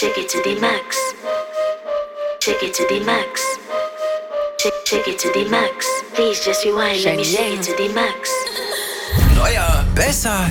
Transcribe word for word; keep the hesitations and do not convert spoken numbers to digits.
Take it to the max. Take it to the max. Take, take it to the max. Please just rewind, let me shake it to the max. Neuer, besser,